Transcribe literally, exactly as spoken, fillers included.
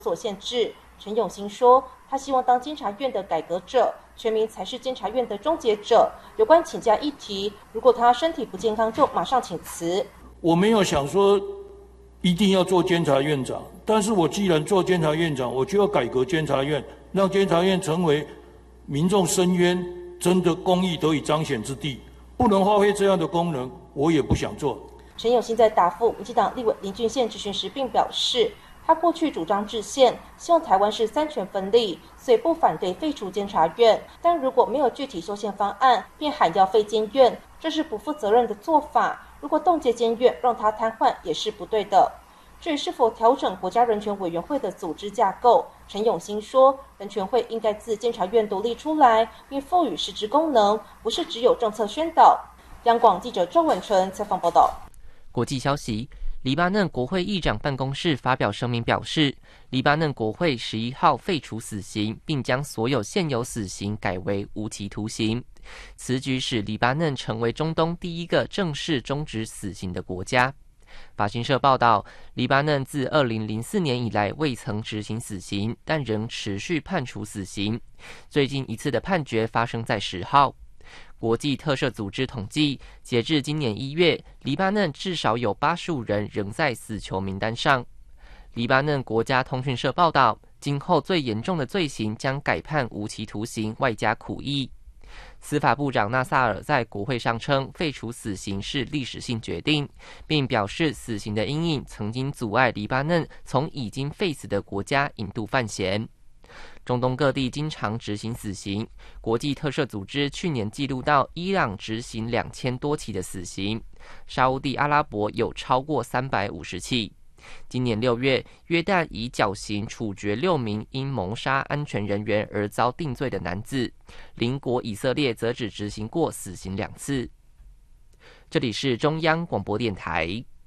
所限制。陈永兴说，他希望当监察院的改革者，全民才是监察院的终结者。有关请假议题，如果他身体不健康，就马上请辞。 我没有想说一定要做监察院长，但是我既然做监察院长，我就要改革监察院，让监察院成为民众申冤真的公义得以彰显之地。不能发挥这样的功能，我也不想做。 陈永兴在答复民进党立委林俊宪质询时，并表示，他过去主张制宪，希望台湾是三权分立，所以不反对废除监察院。但如果没有具体修宪方案，便喊要废监院，这是不负责任的做法。如果冻结监院，让他瘫痪，也是不对的。至于是否调整国家人权委员会的组织架构，陈永兴说，人权会应该自监察院独立出来，并赋予实质功能，不是只有政策宣导。央广记者周文纯采访报道。 国际消息，黎巴嫩国会议长办公室发表声明表示，黎巴嫩国会十一号废除死刑，并将所有现有死刑改为无期徒刑。此举使黎巴嫩成为中东第一个正式终止死刑的国家。法新社报道，黎巴嫩自二零零四年以来未曾执行死刑，但仍持续判处死刑。最近一次的判决发生在十号。国际特赦组织统计，截至今年一月，黎巴嫩至少有八十五人仍在死囚名单上。黎巴嫩国家通讯社报道，今后最严重的罪行将改判无期徒刑，外加苦役。司法部长纳萨尔在国会上称，废除死刑是历史性决定，并表示死刑的阴影曾经阻碍黎巴嫩从已经废死的国家引渡犯嫌。中东各地经常执行死刑，国际特赦组织去年记录到伊朗执行两千多起的死刑，沙烏地阿拉伯有超过三百五十起。今年六月，约旦以绞刑处决六名因谋杀安全人员而遭定罪的男子，邻国以色列则只执行过死刑两次。这里是中央广播电台。